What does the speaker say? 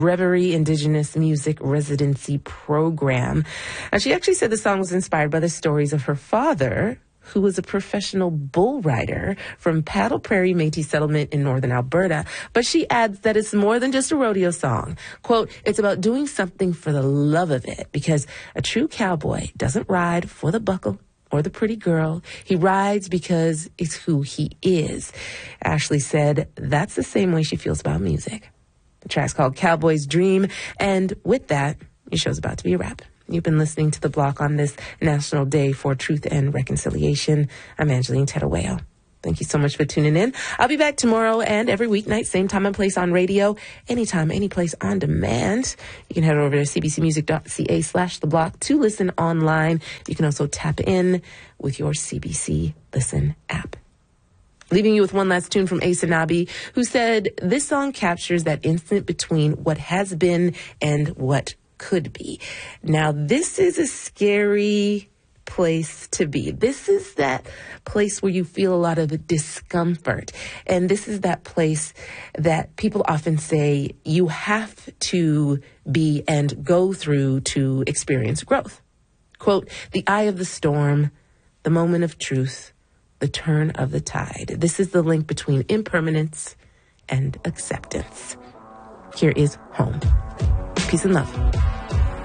Reverie Indigenous Music Residency Program. And she actually said the song was inspired by the stories of her father, who was a professional bull rider from Paddle Prairie Métis Settlement in northern Alberta. But she adds that it's more than just a rodeo song. Quote, it's about doing something for the love of it, because a true cowboy doesn't ride for the buckle or the pretty girl. He rides because it's who he is. Ashley said that's the same way she feels about music. The track's called Cowboy's Dream. And with that, your show's about to be a wrap. You've been listening to The Block on this National Day for Truth and Reconciliation. I'm Angeline Tedaweo. Thank you so much for tuning in. I'll be back tomorrow and every weeknight, same time and place on radio, anytime, any place on demand. You can head over to cbcmusic.ca/The Block to listen online. You can also tap in with your CBC Listen app. Leaving you with one last tune from Ace Anabi, who said, this song captures that instant between what has been and what could be. Now, this is a scary place to be. This is that place where you feel a lot of discomfort. And this is that place that people often say you have to be and go through to experience growth. Quote, the eye of the storm, the moment of truth, the turn of the tide. This is the link between impermanence and acceptance. Here is Home. Peace and love.